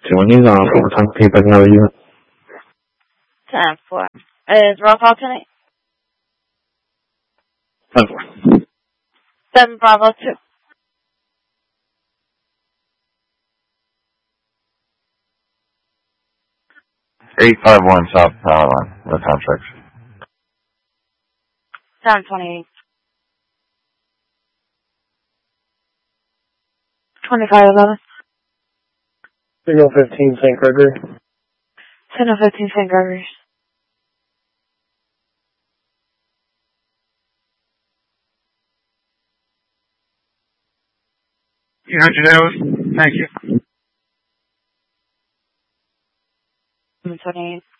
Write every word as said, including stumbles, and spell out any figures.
Twenty's off. Overtime. Can you pick another unit? ten four. Is roll call tonight? ten four. seven Bravo two. eight five one South Power Line. No contracts. seven twenty-eight. twenty-five eleven. Signal fifteen, Saint Gregory. Signal fifteen, Saint Gregory. You heard your nose. Thank you. seven twenty-eight.